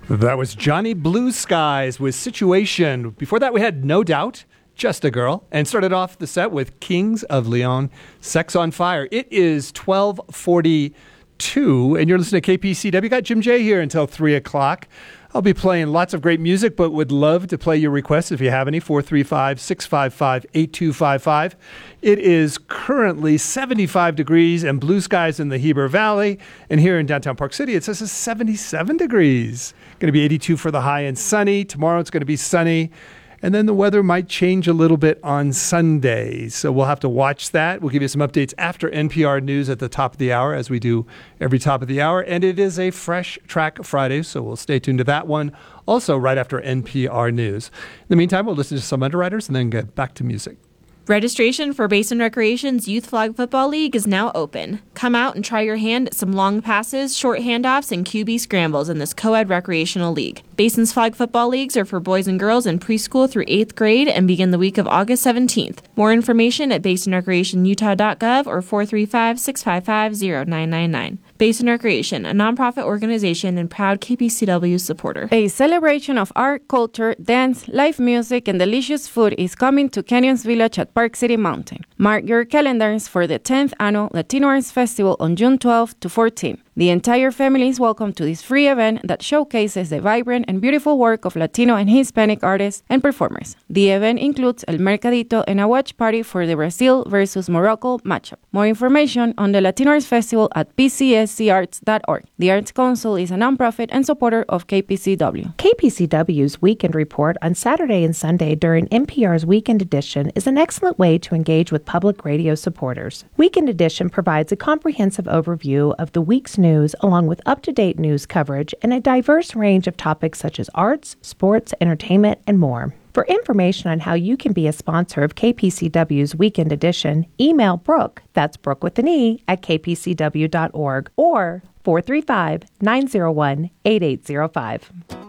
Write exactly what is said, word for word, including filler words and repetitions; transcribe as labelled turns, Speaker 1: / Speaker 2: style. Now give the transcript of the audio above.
Speaker 1: That was Johnny Blue Skies with Situation. Before that, we had No Doubt, Just a Girl, and started off the set with Kings of Leon, Sex on Fire. It is twelve forty-two, and you're listening to K P C W. Got Jim J here until three o'clock. I'll be playing lots of great music, but would love to play your requests if you have any. four three five, six five five, eight two five five. It is currently seventy-five degrees and blue skies in the Heber Valley. And here in downtown Park City, it says it's seventy-seven degrees. Going to be eighty-two for the high and sunny. Tomorrow it's going to be sunny. And then the weather might change a little bit on Sunday. So we'll have to watch that. We'll give you some updates after N P R News at the top of the hour, as we do every top of the hour. And it is a Fresh Track Friday, so we'll stay tuned to that one. Also, right after N P R News. In the meantime, we'll listen to some underwriters and then get back to music.
Speaker 2: Registration for Basin Recreation's Youth Flag Football League is now open. Come out and try your hand at some long passes, short handoffs, and Q B scrambles in this co-ed recreational league. Basin's Flag Football Leagues are for boys and girls in preschool through eighth grade and begin the week of August seventeenth. More information at basin recreation utah dot gov or four three five, six five five, zero nine nine nine. Basin Recreation, a nonprofit organization and proud K P C W supporter.
Speaker 3: A celebration of art, culture, dance, live music, and delicious food is coming to Canyons Village at Park City Mountain. Mark your calendars for the tenth Annual Latino Arts Festival on June twelfth to fourteenth. The entire family is welcome to this free event that showcases the vibrant and beautiful work of Latino and Hispanic artists and performers. The event includes El Mercadito and a watch party for the Brazil versus Morocco matchup. More information on the Latino Arts Festival at p c s c arts dot org. The Arts Council is a nonprofit and supporter of K P C W.
Speaker 4: K P C W's Weekend Report on Saturday and Sunday during N P R's Weekend Edition is an excellent way to engage with public radio supporters. Weekend Edition provides a comprehensive overview of the week's news along with up-to-date news coverage and a diverse range of topics such as arts, sports, entertainment, and more. For information on how you can be a sponsor of K P C W's Weekend Edition, email Brooke, that's Brooke with an E, at k p c w dot org or four three five, nine zero one, eight eight zero five.